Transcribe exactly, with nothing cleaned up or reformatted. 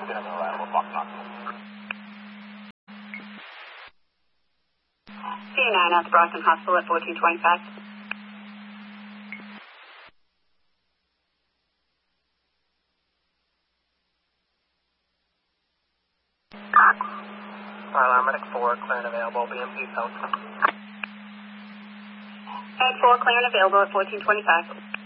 Get on the arrival of Boston Hospital. C nine at the Boston Hospital at fourteen twenty-five. Alarm Medic four, clear and available, B M P South. eight four, clear and available at fourteen twenty-five.